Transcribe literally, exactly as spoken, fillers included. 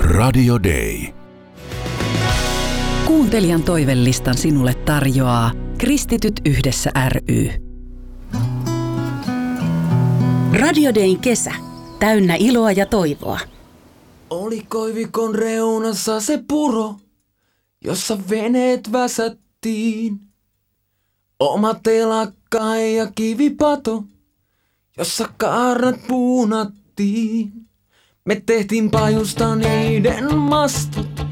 Radio Day. Kuuntelijan toivelistan sinulle tarjoaa Kristityt yhdessä ry. Radio Dayn kesä. Täynnä iloa ja toivoa. Oli koivikon reunassa se puro, jossa veneet väsättiin. Oma telakka ja kivipato, jossa kaarnat puunattiin. Me tehtiin pajusta niiden mastot